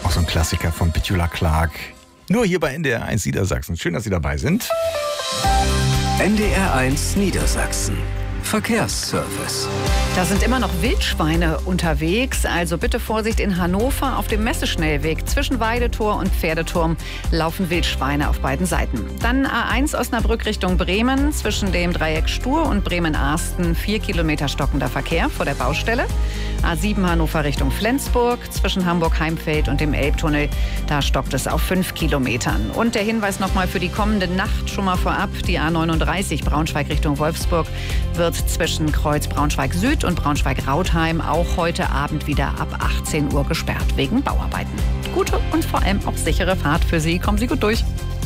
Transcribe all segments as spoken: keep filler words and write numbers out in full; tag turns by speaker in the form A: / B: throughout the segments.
A: Auch so ein Klassiker von Petula Clark. Nur hier bei N D R eins Niedersachsen. Schön, dass Sie dabei sind.
B: N D R eins Niedersachsen. Verkehrsservice.
C: Da sind immer noch Wildschweine unterwegs, also bitte Vorsicht in Hannover. Auf dem Messeschnellweg zwischen Weidetor und Pferdeturm laufen Wildschweine auf beiden Seiten. Dann A eins Osnabrück Richtung Bremen, zwischen dem Dreieck Stur und Bremen-Arsten vier Kilometer stockender Verkehr vor der Baustelle. A sieben Hannover Richtung Flensburg, zwischen Hamburg-Heimfeld und dem Elbtunnel, da stockt es auf fünf Kilometern. Und der Hinweis nochmal für die kommende Nacht schon mal vorab, die A neununddreißig Braunschweig Richtung Wolfsburg wird zwischen Kreuz Braunschweig Süd und Braunschweig-Rautheim auch heute Abend wieder ab achtzehn Uhr gesperrt wegen Bauarbeiten. Gute und vor allem auch sichere Fahrt für Sie. Kommen Sie gut durch.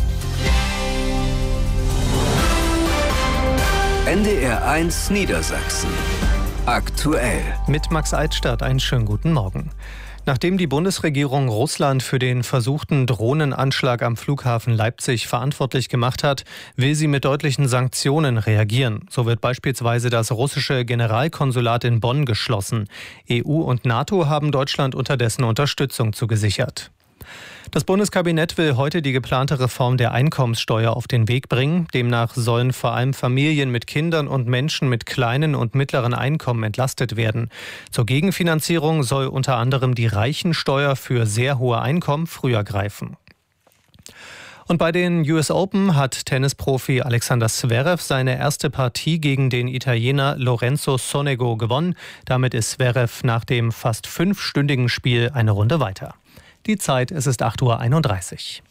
B: N D R eins Niedersachsen. Aktuell.
D: Mit Max Eitstadt einen schönen guten Morgen. Nachdem die Bundesregierung Russland für den versuchten Drohnenanschlag am Flughafen Leipzig verantwortlich gemacht hat, will sie mit deutlichen Sanktionen reagieren. So wird beispielsweise das russische Generalkonsulat in Bonn geschlossen. E U und NATO haben Deutschland unterdessen Unterstützung zugesichert. Das Bundeskabinett will heute die geplante Reform der Einkommenssteuer auf den Weg bringen. Demnach sollen vor allem Familien mit Kindern und Menschen mit kleinen und mittleren Einkommen entlastet werden. Zur Gegenfinanzierung soll unter anderem die Reichensteuer für sehr hohe Einkommen früher greifen. Und bei den U S Open hat Tennisprofi Alexander Zverev seine erste Partie gegen den Italiener Lorenzo Sonego gewonnen. Damit ist Zverev nach dem fast fünfstündigen Spiel eine Runde weiter. Die Zeit, es ist acht Uhr einunddreißig.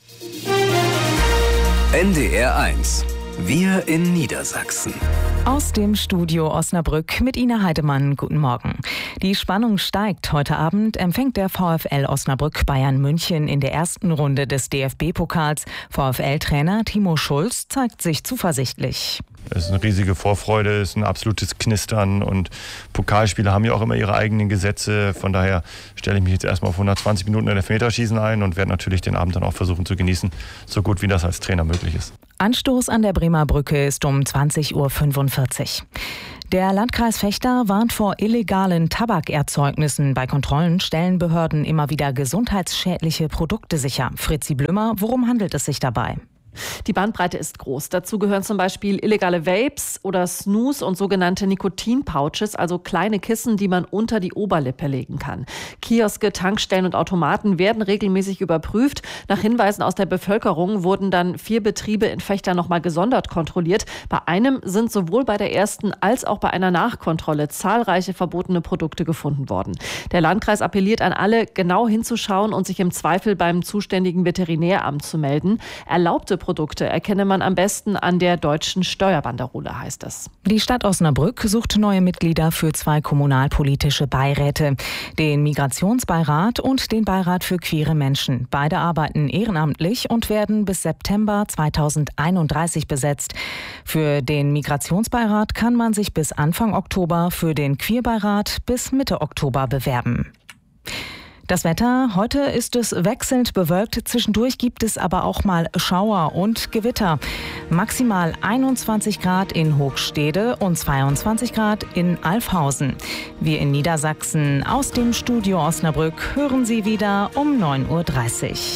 B: N D R eins. Wir in Niedersachsen.
E: Aus dem Studio Osnabrück mit Ina Heidemann. Guten Morgen. Die Spannung steigt. Heute Abend empfängt der VfL Osnabrück Bayern München in der ersten Runde des D F B-Pokals. VfL-Trainer Timo Schulz zeigt sich zuversichtlich.
F: Es ist eine riesige Vorfreude, es ist ein absolutes Knistern und Pokalspiele haben ja auch immer ihre eigenen Gesetze. Von daher stelle ich mich jetzt erstmal auf hundertzwanzig Minuten in Elfmeterschießen ein und werde natürlich den Abend dann auch versuchen zu genießen, so gut wie das als Trainer möglich ist.
E: Anstoß an der Bremer Brücke ist um zwanzig Uhr fünfundvierzig. Der Landkreis Vechta warnt vor illegalen Tabakerzeugnissen. Bei Kontrollen stellen Behörden immer wieder gesundheitsschädliche Produkte sicher. Fritzi Blümmer, worum handelt es sich dabei?
G: Die Bandbreite ist groß. Dazu gehören zum Beispiel illegale Vapes oder Snus und sogenannte Nikotin-Pouches, also kleine Kissen, die man unter die Oberlippe legen kann. Kioske, Tankstellen und Automaten werden regelmäßig überprüft. Nach Hinweisen aus der Bevölkerung wurden dann vier Betriebe in Vechta nochmal gesondert kontrolliert. Bei einem sind sowohl bei der ersten als auch bei einer Nachkontrolle zahlreiche verbotene Produkte gefunden worden. Der Landkreis appelliert an alle, genau hinzuschauen und sich im Zweifel beim zuständigen Veterinäramt zu melden. Erlaubte Produkte erkenne man am besten an der deutschen Steuerbanderole, heißt es.
E: Die Stadt Osnabrück sucht neue Mitglieder für zwei kommunalpolitische Beiräte. Den Migrationsbeirat und den Beirat für queere Menschen. Beide arbeiten ehrenamtlich und werden bis September zweitausendeinunddreißig besetzt. Für den Migrationsbeirat kann man sich bis Anfang Oktober, für den Queerbeirat bis Mitte Oktober bewerben. Das Wetter, heute ist es wechselnd bewölkt, zwischendurch gibt es aber auch mal Schauer und Gewitter. Maximal einundzwanzig Grad in Hochstede und zweiundzwanzig Grad in Alfhausen. Wir in Niedersachsen aus dem Studio Osnabrück hören Sie wieder um neun Uhr dreißig.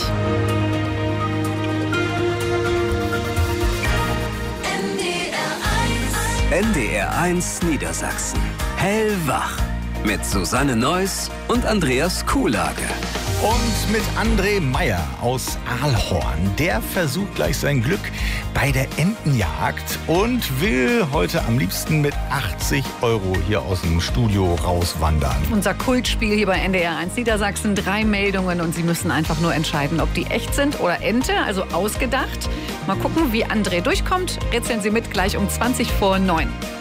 B: N D R eins Niedersachsen. Hellwach. Mit Susanne Neuss und Andreas Kuhlage.
A: Und mit André Meyer aus Aalhorn. Der versucht gleich sein Glück bei der Entenjagd und will heute am liebsten mit achtzig Euro hier aus dem Studio rauswandern.
C: Unser Kultspiel hier bei N D R eins Niedersachsen. Drei Meldungen und Sie müssen einfach nur entscheiden, ob die echt sind oder Ente, also ausgedacht. Mal gucken, wie André durchkommt. Rätseln Sie mit gleich um zwanzig vor neun.